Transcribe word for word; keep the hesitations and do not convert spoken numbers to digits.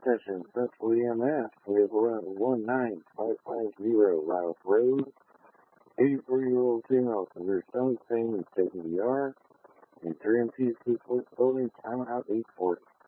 Attention, Central E M S, we have around one nine five five zero Rouse Road. eighty-four-year-old female severe stomach pain and taking the E R. And three M P Food Court Building, timeout eight forty.